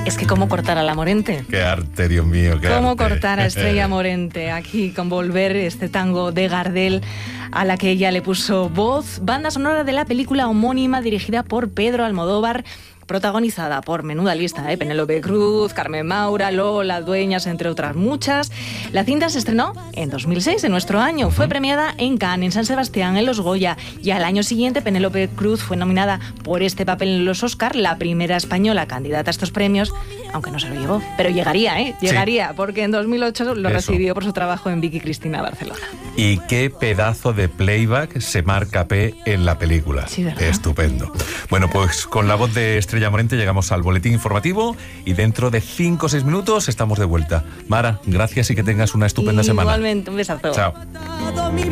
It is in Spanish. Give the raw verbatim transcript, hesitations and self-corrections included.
Es que cómo cortar a la Morente. Qué arte, Dios mío, qué Cómo arte. cortar a Estrella Morente aquí con Volver, este tango de Gardel a la que ella le puso voz. Banda sonora de la película homónima dirigida por Pedro Almodóvar, protagonizada por menuda lista, ¿eh? Penélope Cruz, Carmen Maura, Lola Dueñas, entre otras muchas. La cinta se estrenó en dos mil seis, en nuestro año. Fue premiada en Cannes, en San Sebastián, en los Goya. Y al año siguiente, Penélope Cruz fue nominada por este papel en los Oscar, la primera española candidata a estos premios, aunque no se lo llevó. Pero llegaría, ¿eh? Llegaría, sí. Porque en dos mil ocho lo Eso. recibió por su trabajo en Vicky Cristina Barcelona. Y qué pedazo de playback se marca P en la película. Sí, ¿verdad? Estupendo. Bueno, pues con la voz de Estrella Morente llegamos al boletín informativo y dentro de cinco o seis minutos estamos de vuelta. Mara, gracias y que tengas una estupenda semana. Igualmente, un besazo. Chao.